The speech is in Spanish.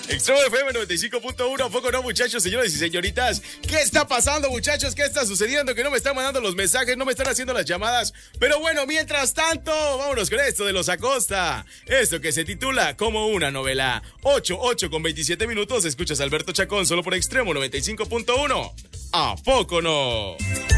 Extremo FM 95.1, ¿a poco no, muchachos, señores y señoritas? ¿Qué está pasando, muchachos? ¿Qué está sucediendo? Que no me están mandando los mensajes, no me están haciendo las llamadas. Pero bueno, mientras tanto, vámonos con esto de los Acosta. Esto que se titula Como una novela. 8 con 27 minutos, escuchas a Alberto Chacón solo por Extremo 95.1. ¿A poco no?